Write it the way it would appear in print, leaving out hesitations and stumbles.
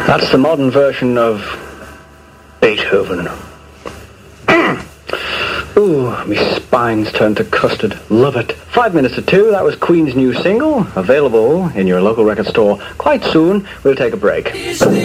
That's the modern version of Beethoven. Ooh, my spine's turned to custard. Love it. 5 minutes to 2, that was Queen's new single, available in your local record store quite soon. We'll take a break.